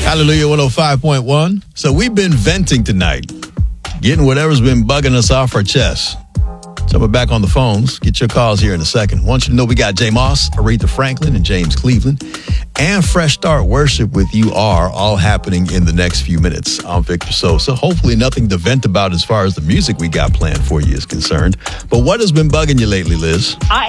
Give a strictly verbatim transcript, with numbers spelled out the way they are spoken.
Hallelujah one oh five point one. So we've been venting tonight, getting whatever's been bugging us off our chests. So we're back on the phones. Get your calls here in a second. I want you to know we got Jay Moss, Aretha Franklin, and James Cleveland. And Fresh Start Worship with You Are all happening in the next few minutes. I'm Victor Sosa. Hopefully nothing to vent about as far as the music we got planned for you is concerned. But what has been bugging you lately, Liz? I